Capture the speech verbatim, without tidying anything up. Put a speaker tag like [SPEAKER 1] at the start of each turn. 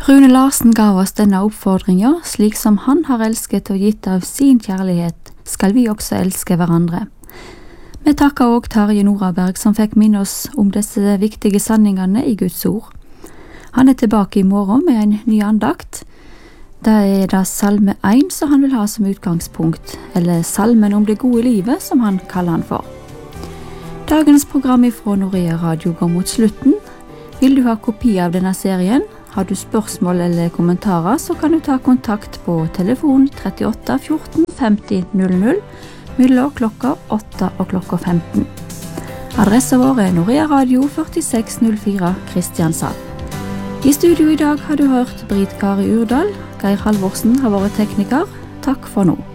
[SPEAKER 1] Rune Larsen gav oss denne oppfordringen, slik som han har elsket og gitt av sin kjærlighet, skal vi også elske hverandre. Vi takker også Tarje Noraberg som fikk minne oss om disse viktige sanningene i Guds ord. Han er tilbake i morgen med en ny andakt. Det er da salme én som han vil ha som utgangspunkt, eller salmen om det gode livet som han kaller han for. Dagens program fra Norea Radio går mot slutten. Vil du ha kopi av denne serien? Har du spørsmål eller kommentarer, så kan du ta kontakt på telefon trettiåtte fjorten femti null null mellom klokka åtte og klokka femten. Adressen vår er Norea Radio førtiseks null fire Kristiansand. I studio i dag har du hørt Britt Kari Urdal. Geir Halvorsen har vært tekniker. Takk for nå.